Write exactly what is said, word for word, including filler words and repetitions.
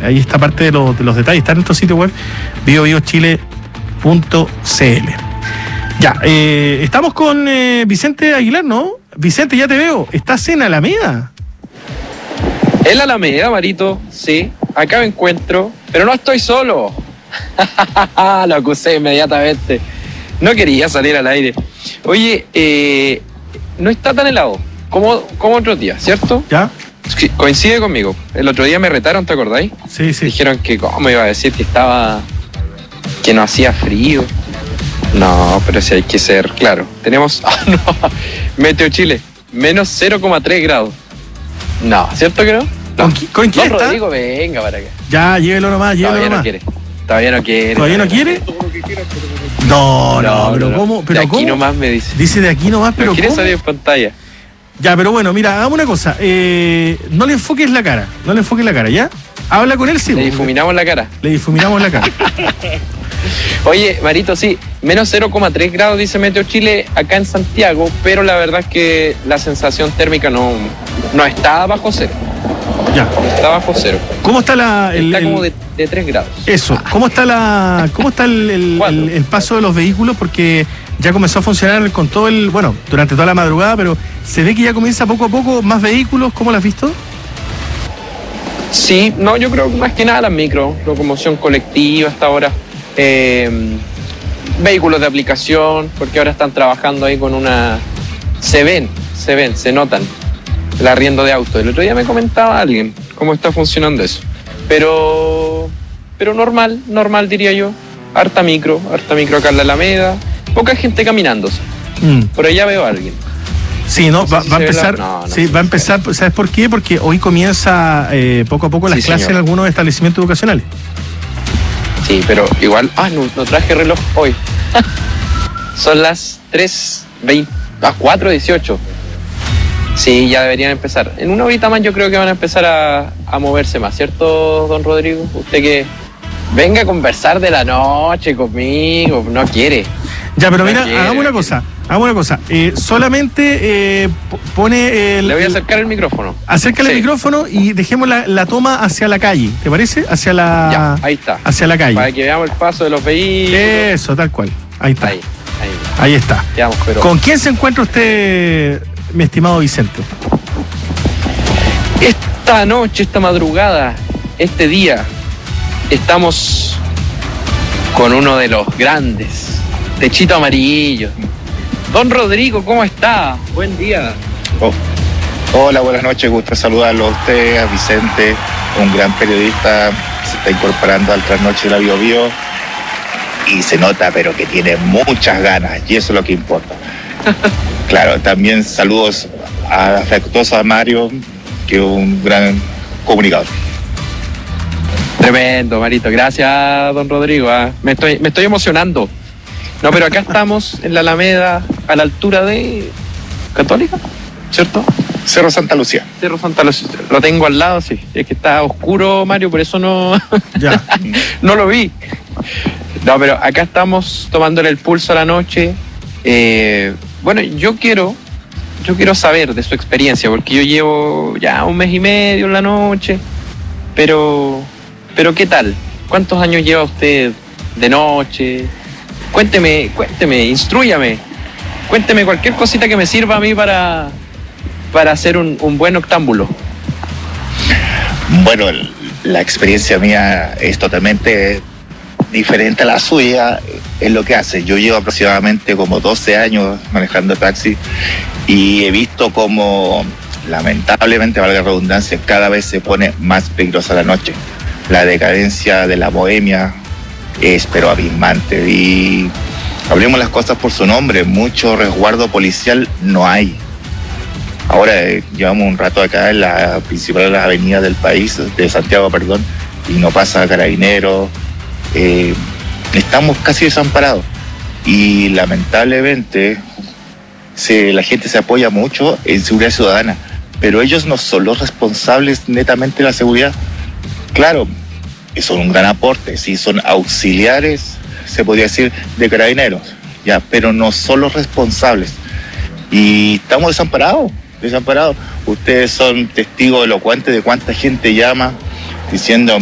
ahí está parte de, lo, de los detalles, está en nuestro sitio web, bio bio chile punto c l. Ya, eh, estamos con eh, Vicente Aguilar, ¿no? Vicente, ya te veo, ¿estás en Alameda? En la Alameda, Marito, sí, acá me encuentro, pero no estoy solo. Lo acusé inmediatamente. No quería salir al aire. Oye, eh, no está tan helado como, como otros días, ¿cierto? ¿Ya? Coincide conmigo. El otro día me retaron, ¿te acordáis? Sí, sí. Dijeron que, ¿cómo iba a decir que estaba... que no hacía frío? No, pero si hay que ser claro. Tenemos... Oh, no. Meteo Chile, menos cero coma tres grados. No, ¿cierto que no? No. ¿Con, ¿con quién no, está? Rodrigo, venga para acá. Ya, llévelo nomás, llévelo Todavía nomás. no quiere. Todavía no quiere. ¿Todavía no quiere? No, no, No, pero no, ¿cómo? ¿Pero de aquí cómo? nomás me dice. Dice de aquí nomás, pero No quiere ¿cómo? salir en pantalla. Ya, pero bueno, mira, hagamos una cosa. Eh, no le enfoques la cara, no le enfoques la cara, ¿ya? Habla con él, sí. Le difuminamos la cara. Le difuminamos la cara. Oye, Marito, sí, menos cero coma tres grados dice Meteo Chile acá en Santiago, pero la verdad es que la sensación térmica no, no está bajo cero. Ya. No está bajo cero. ¿Cómo está la... El, está el, como de, de tres grados. Eso, ¿cómo está la... ¿Cómo está el, el, el, el paso de los vehículos? Porque ya comenzó a funcionar con todo el... Bueno, durante toda la madrugada, pero se ve que ya comienza poco a poco más vehículos. ¿Cómo lo has visto? Sí, no, yo creo que más que nada las micro, locomoción colectiva hasta ahora. Eh, vehículos de aplicación, porque ahora están trabajando ahí con una... Se ven, se ven, se notan el arriendo de autos. El otro día me comentaba alguien cómo está funcionando eso. Pero, pero normal, normal diría yo. Harta micro, harta micro acá en la Alameda. Poca gente caminándose. Mm. Por allá veo a alguien. Sí, no, No sé va, si va a se ve empezar, la- no, no sí, sé va a si empezar, ¿sabes por qué? Porque hoy comienza eh, poco a poco las Sí, clases señor. en algunos establecimientos educacionales. Sí, pero igual... Ah, no, no traje reloj hoy. Son las tres veinte, las cuatro dieciocho. Sí, ya deberían empezar. En una horita más yo creo que van a empezar a, a moverse más, ¿cierto, don Rodrigo? Usted que venga a conversar de la noche conmigo, no quiere. Ya, pero No mira, quiere, hagamos una no cosa, hagamos una cosa. Eh, solamente eh, p- pone el... Le voy a el- acercar el micrófono. acércale el Sí. micrófono y dejemos la, la toma hacia la calle, ¿te parece? Hacia la... Ya, ahí está. Hacia la calle. Para que veamos el paso de los vehículos. Eso, tal cual. Ahí está. Ahí, ahí. Ahí está. Veamos, pero... ¿Con quién se encuentra usted, mi estimado Vicente? Esta noche, esta madrugada, este día, estamos con uno de los grandes, Techito Amarillo. Don Rodrigo, ¿cómo está? Buen día. Oh. Hola, buenas noches, gusto saludarlo a usted, a Vicente, un gran periodista, se está incorporando al Trasnoche de la Bio Bio y se nota pero que tiene muchas ganas y eso es lo que importa. Claro, también saludos a afectuoso a Mario, que es un gran comunicador. Tremendo, Marito. Gracias, don Rodrigo. ah. Me estoy, me estoy emocionando. No, pero acá estamos en la Alameda, a la altura de Católica, ¿cierto? Cerro Santa Lucía. Cerro Santa Lucía. Lo tengo al lado, sí. Es que está oscuro, Mario, por eso no, Ya. no lo vi. No, pero acá estamos tomándole el pulso a la noche. Eh, bueno, yo quiero, yo quiero saber de su experiencia, porque yo llevo ya un mes y medio en la noche, pero, pero ¿qué tal? ¿Cuántos años lleva usted de noche? Cuénteme, cuénteme, instrúyame, cuénteme cualquier cosita que me sirva a mí para, para hacer un, un buen octámbulo. Bueno, el- la experiencia mía es totalmente diferente a la suya en lo que hace. Yo llevo aproximadamente como doce años manejando taxi y he visto como, lamentablemente, valga la redundancia, cada vez se pone más peligrosa la noche. La decadencia de la bohemia es pero abismante y hablemos las cosas por su nombre, mucho resguardo policial no hay. Ahora eh, llevamos un rato acá en la principal de las avenidas del país, de Santiago, perdón, y no pasa carabineros. Eh, estamos casi desamparados y lamentablemente se, la gente se apoya mucho en seguridad ciudadana, pero ellos no son los responsables netamente de la seguridad. Claro, son un gran aporte, sí, son auxiliares, se podría decir, de carabineros, ya, pero no son los responsables. Y estamos desamparados, desamparados. Ustedes son testigos elocuentes de cuánta gente llama diciendo